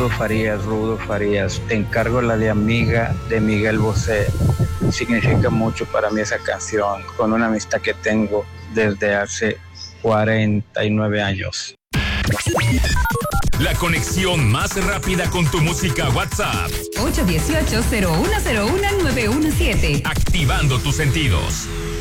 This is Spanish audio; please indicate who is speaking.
Speaker 1: Rudo Farías, te encargo la de Amiga de Miguel Bosé. Significa mucho para mí esa canción, con una amistad que tengo desde hace 49 años.
Speaker 2: La conexión más rápida con tu música WhatsApp.
Speaker 3: 818-0101-917.
Speaker 2: Activando tus sentidos.